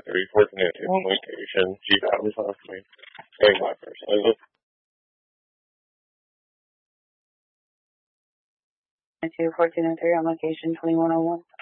1403 on location. Chief Adams off me. Going my person. 1403 on location 2101.